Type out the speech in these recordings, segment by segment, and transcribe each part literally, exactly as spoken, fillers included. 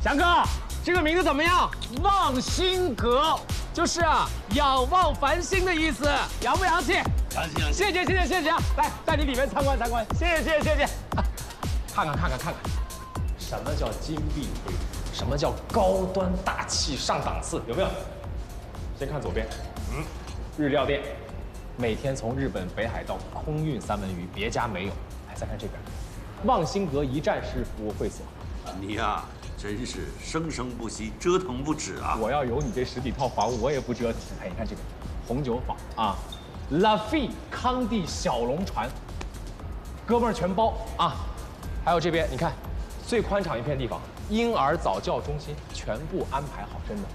翔哥，这个名字怎么样？望星阁，就是啊，仰望繁星的意思，洋不洋气？ 洋气洋气。 谢谢谢谢谢谢啊！来，带你里面参观参观。谢谢谢谢谢谢。看看看看看看，什么叫金碧辉煌？什么叫高端大气上档次？有没有？先看左边，嗯，日料店，每天从日本北海道空运三文鱼，别家没有。来，再看这边，望星阁一站式服务会所。 你呀、啊，真是生生不息，折腾不止啊！ 我要有你这十几套房，我也不折腾。哎，你看这个红酒坊啊 ，Lafite 康帝小龙船，哥们儿全包啊。还有这边，你看最宽敞一片地方，婴儿早教中心全部安排好，真的。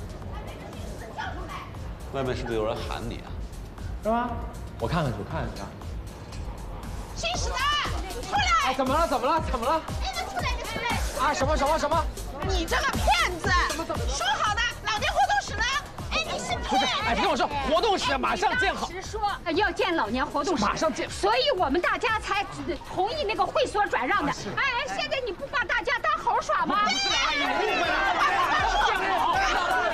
外面是不是有人喊你啊？ 是吗？我看看去，我看看去啊。 新时代，出来！ 哎，怎么了？怎么了？怎么了？ 哎，你出来，你出来！ 啊，什么什么什么？ 你这个骗子！说好的老年活动室呢？哎，你是不是？哎，听我说，活动室马上建好。 当时说要建老年活动室， 马上建， 所以我们大家才同意那个会所转让的。哎哎，现在你不把大家当猴耍吗？ 不是的，阿姨，你误会了。建不好。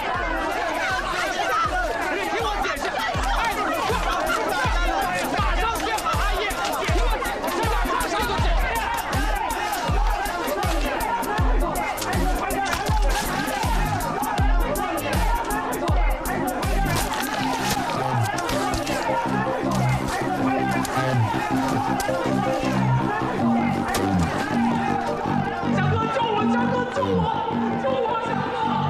你听我解释，哎，马上建好，阿姨，听我解释，现在马上就建。翔哥救我！翔哥救我！救我！翔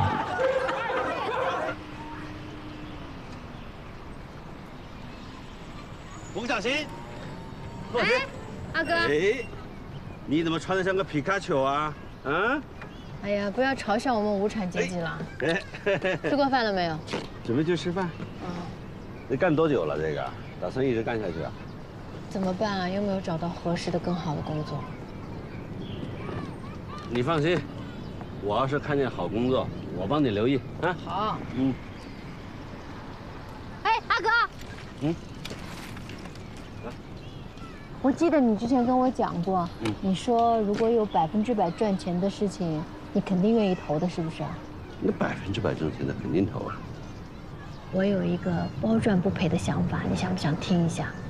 冯小新， 哎，阿哥， 哎，你怎么穿得像个皮卡丘啊？啊？ 哎呀，不要嘲笑我们无产阶级了。 哎， 吃过饭了没有？ 准备去吃饭。 嗯。 你干多久了？这个打算一直干下去啊？ 怎么办啊？又没有找到合适的、更好的工作。 你放心，我要是看见好工作，我帮你留意啊。 好。 嗯。 哎，阿哥， 嗯。 我记得你之前跟我讲过，嗯、你说如果有百分之百赚钱的事情，你肯定愿意投的，是不是？ 那百分之百挣钱的肯定投啊。 我有一个包赚不赔的想法，你想不想听一下？